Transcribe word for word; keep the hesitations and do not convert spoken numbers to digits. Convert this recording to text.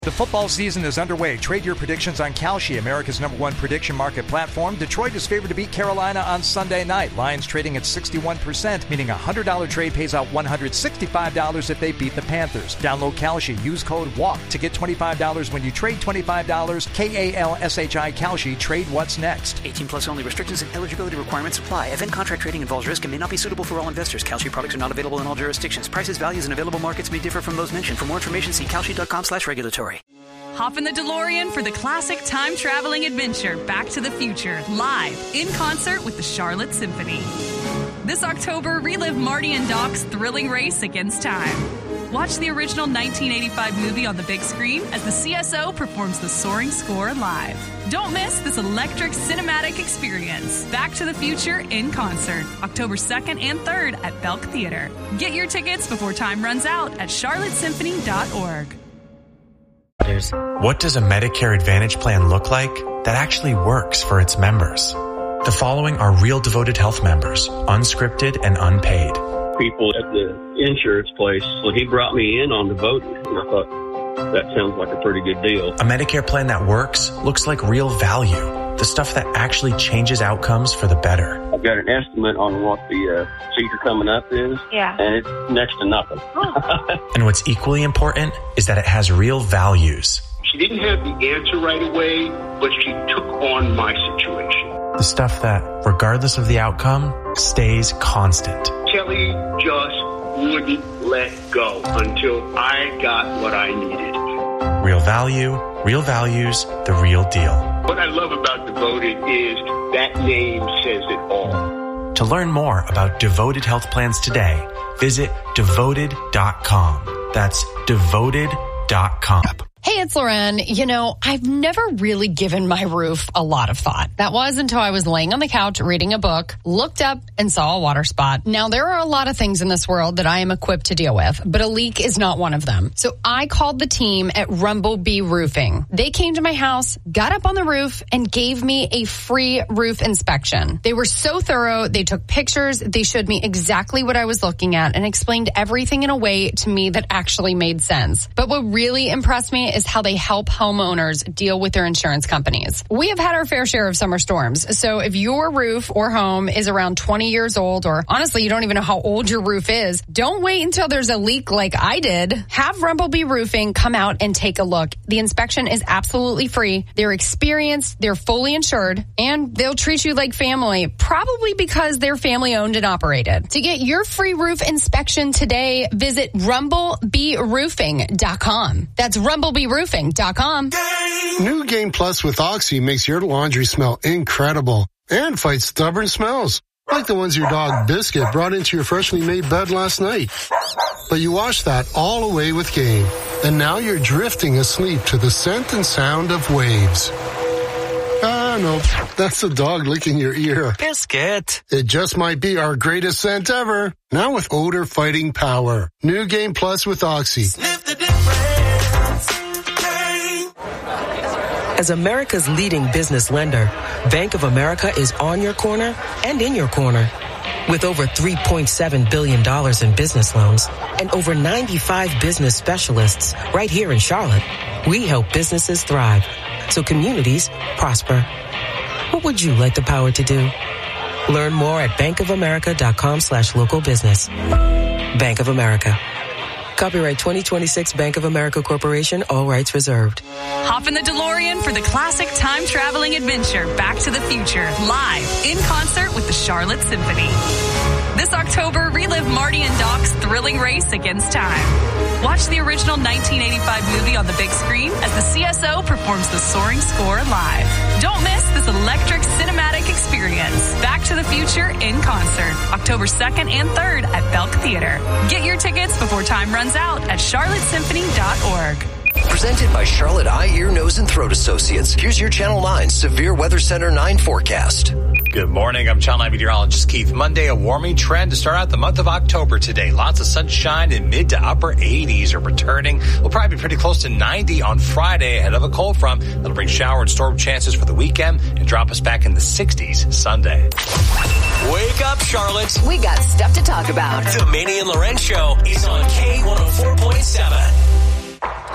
The football season is underway. Trade your predictions on Kalshi, America's number one prediction market platform. Detroit is favored to beat Carolina on Sunday night. Lions trading at sixty-one percent, meaning a one hundred dollars trade pays out one hundred sixty-five dollars if they beat the Panthers. Download Kalshi. Use code WALK to get twenty-five dollars when you trade twenty-five dollars. K A L S H I Kalshi. Trade what's next. eighteen plus only. Restrictions and eligibility requirements apply. Event contract trading involves risk and may not be suitable for all investors. Kalshi products are not available in all jurisdictions. Prices, values, and available markets may differ from those mentioned. For more information, see kalshi.com slash regulatory. Hop in the DeLorean for the classic time-traveling adventure Back to the Future, live in concert with the Charlotte Symphony. This October, relive Marty and Doc's thrilling race against time. Watch the original nineteen eighty-five movie on the big screen as the C S O performs the soaring score live. Don't miss this electric cinematic experience. Back to the Future in concert, October second and third at Belk Theater. Get your tickets before time runs out at charlotte symphony dot org. What does a Medicare Advantage plan look like that actually works for its members? The following are real Devoted Health members, unscripted and unpaid. People at the insurance place, well, he brought me in on Devoted, and I thought, that sounds like a pretty good deal. A Medicare plan that works looks like real value, the stuff that actually changes outcomes for the better. I've got an estimate on what the uh, procedure coming up is, yeah. and it's next to nothing. Oh. And what's equally important is that it has real values. She didn't have the answer right away, but she took on my situation. The stuff that, regardless of the outcome, stays constant. Kelly just wouldn't let go until I got what I needed. Real value, real values, the real deal. What I love about Devoted is that name says it all. To learn more about Devoted Health Plans today, visit devoted dot com. That's devoted dot com. Hey, it's Lauren. You know, I've never really given my roof a lot of thought. That was until I was laying on the couch reading a book, looked up and saw a water spot. Now, there are a lot of things in this world that I am equipped to deal with, but a leak is not one of them. So I called the team at Rumblebee Roofing. They came to my house, got up on the roof, and gave me a free roof inspection. They were so thorough. They took pictures. They showed me exactly what I was looking at and explained everything in a way to me that actually made sense. But what really impressed me is how they help homeowners deal with their insurance companies. We have had our fair share of summer storms. So if your roof or home is around twenty years old, or honestly, you don't even know how old your roof is, don't wait until there's a leak like I did. Have Rumblebee Roofing come out and take a look. The inspection is absolutely free. They're experienced, they're fully insured, and they'll treat you like family, probably because they're family owned and operated. To get your free roof inspection today, visit rumblebee roofing dot com. That's rumblebee roofing dot com. New Game Plus with Oxy makes your laundry smell incredible and fights stubborn smells, like the ones your dog Biscuit brought into your freshly made bed last night. But you washed that all away with Game, and now you're drifting asleep to the scent and sound of waves. Ah, no, that's the dog licking your ear. Biscuit. It just might be our greatest scent ever, now with odor fighting power. New Game Plus with Oxy. Sniff the difference. As America's leading business lender, Bank of America is on your corner and in your corner. With over three point seven billion dollars in business loans and over ninety-five business specialists right here in Charlotte, we help businesses thrive so communities prosper. What would you like the power to do? Learn more at bankofamerica.com slash local business. Bank of America. Copyright twenty twenty-six Bank of America Corporation, all rights reserved. Hop in the DeLorean for the classic time-traveling adventure Back to the Future, live in concert with the Charlotte Symphony. This October, relive Marty and Doc's thrilling race against time. Watch the original nineteen eighty-five movie on the big screen as the C S O performs the soaring score live. Don't miss this electric cinematic experience. Back to the Future in concert, October second and third at Belk Theater. Get your tickets before time runs out at charlotte symphony dot org. Presented by Charlotte Eye, Ear, Nose, and Throat Associates. Here's your Channel nine Severe Weather Center nine forecast. Good morning. I'm Channel nine meteorologist Keith. Monday, a warming trend to start out the month of October today. Lots of sunshine and mid to upper eighties are returning. We'll probably be pretty close to ninety on Friday ahead of a cold front that'll bring shower and storm chances for the weekend and drop us back in the sixties Sunday. Wake up, Charlotte. We got stuff to talk about. The Manny and Loren Show is on K one oh four point seven.